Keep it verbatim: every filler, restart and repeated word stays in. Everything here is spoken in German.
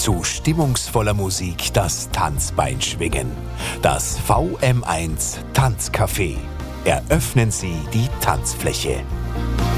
zu stimmungsvoller Musik das Tanzbein schwingen. Das V M eins Tanzcafé. Eröffnen Sie die Tanzfläche.